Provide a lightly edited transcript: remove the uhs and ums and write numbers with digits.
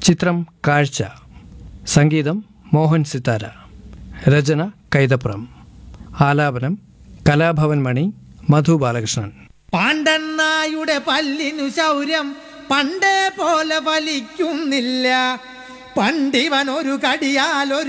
ചിത്രം കാഴ്ച. സംഗീതം മോഹൻ സിത്താര. രചന കൈതപ്രം. ആലാപനം കലാഭവൻ മണി, മധു ബാലകൃഷ്ണൻ. പാണ്ഡന്നായുടെ പല്ലിനു ശൗര്യം പണ്ടേ പോലെ ഫലിക്കുന്നില്ല. പണ്ടിവനൊരു കടിയാലൊരു